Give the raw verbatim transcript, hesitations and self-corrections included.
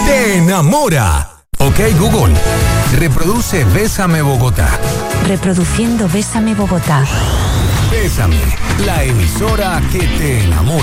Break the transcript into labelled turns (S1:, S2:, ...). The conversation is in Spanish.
S1: te enamora. Ok, Google, reproduce Bésame Bogotá.
S2: Reproduciendo Bésame Bogotá.
S1: Bésame, la emisora que te enamora.